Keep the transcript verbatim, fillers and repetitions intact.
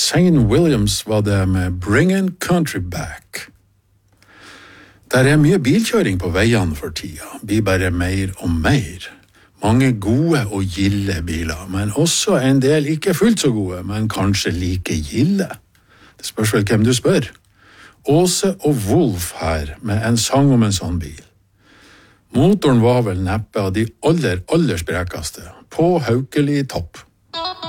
Zane Williams var det med Bringin' Country Back. Der er mye bilkjøring på veiene for tida, blir bare mer og mer. Mange gode og gilde biler, men også en del ikke fullt så gode, men kanskje like gilde. Det spørs vel hvem du spør. Åse og Wolf her, med en sang om en sånn bil. Motoren var vel neppe av de aller, aller sprekeste, på haukelig topp.